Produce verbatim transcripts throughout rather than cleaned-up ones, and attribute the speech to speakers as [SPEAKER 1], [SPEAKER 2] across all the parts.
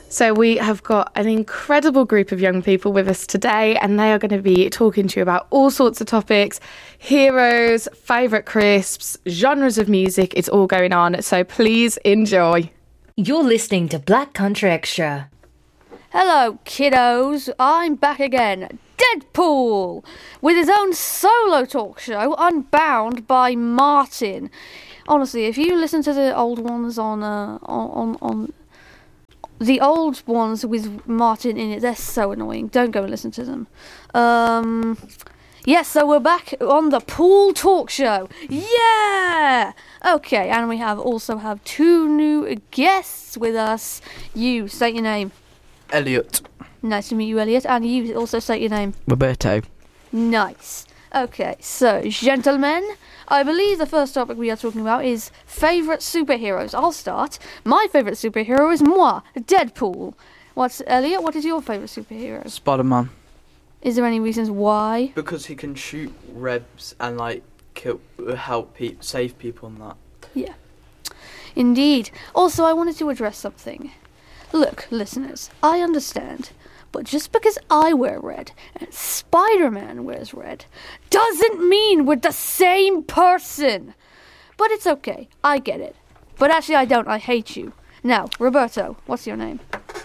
[SPEAKER 1] So we have got an incredible group of young people with us today, and they are going to be talking to you about all sorts of topics, heroes, favourite crisps, genres of music. It's all going on, so please enjoy.
[SPEAKER 2] You're listening to Black Country Extra.
[SPEAKER 3] Hello, kiddos. I'm back again. Deadpool, with his own solo talk show, Unbound by Martin. Honestly, if you listen to the old ones on uh, on on the old ones with Martin in it, they're so annoying. Don't go and listen to them. Um, yes, so we're back on the Pool Talk Show. Yeah. Okay, and we have also have two new guests with us. You state your name.
[SPEAKER 4] Elliot.
[SPEAKER 3] Nice to meet you, Elliot. And you also state your name.
[SPEAKER 4] Roberto.
[SPEAKER 3] Nice. Okay, so, gentlemen, I believe the first topic we are talking about is favourite superheroes. I'll start. My favourite superhero is moi, Deadpool. What's, Elliot, what is your favourite superhero?
[SPEAKER 4] Spider-Man.
[SPEAKER 3] Is there any reasons why?
[SPEAKER 4] Because he can shoot rebs and, like, kill, help, pe- save people and that.
[SPEAKER 3] Yeah. Indeed. Also, I wanted to address something. Look, listeners, I understand, but just because I wear red and Spider-Man wears red doesn't mean we're the same person. But it's okay, I get it. But actually I don't, I hate you. Now, Roberto, what's your name?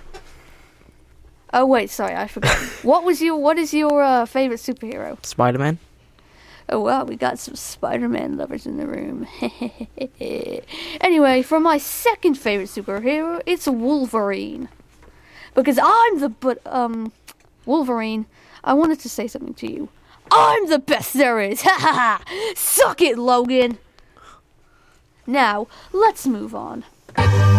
[SPEAKER 3] Oh wait, sorry, I forgot. What was your, what is your uh, favourite superhero?
[SPEAKER 4] Spider-Man.
[SPEAKER 3] Oh wow, we got some Spider-Man lovers in the room. Anyway, for my second favourite superhero, it's Wolverine. Because I'm the, but, um, Wolverine, I wanted to say something to you. I'm the best there is! Ha ha ha! Suck it, Logan! Now, let's move on.